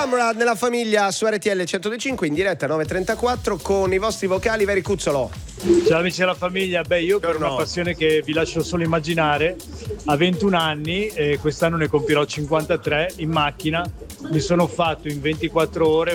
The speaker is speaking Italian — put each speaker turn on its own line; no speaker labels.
Samra nella famiglia su RTL 105 in diretta 9:34 con i vostri vocali. Veri Cuzzolo.
Ciao amici della famiglia, io per una passione che vi lascio solo immaginare, a 21 anni, quest'anno ne compirò 53, in macchina mi sono fatto in 24 ore